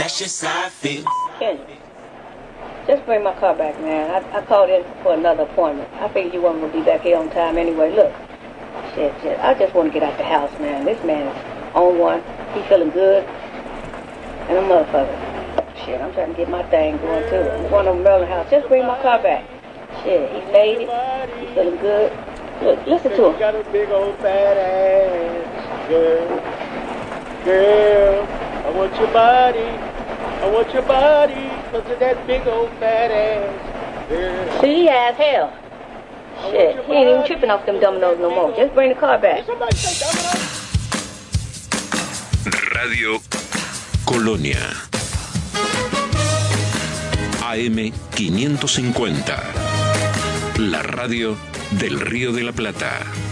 That's just how I feel. Kenny, just bring my car back, man. I called in for another appointment. I figured you weren't going to be back here on time anyway. Look, shit. I just want to get out the house, man. This man is on one. He feeling good. And a motherfucker. Shit, I'm trying to get my thing going, too. I'm going to Merlin house. Just bring my car back. Shit, he made it. He feeling good. Look, listen to him. You got a big old fat ass, girl. Girl, I want your body. I want your body because of that big old fat ass, girl. See, he has hell. Shit, he ain't even tripping off them dominoes no more. Just bring the car back. Did somebody say dominoes? Radio Colonia. AM 550. La radio del Río de la Plata.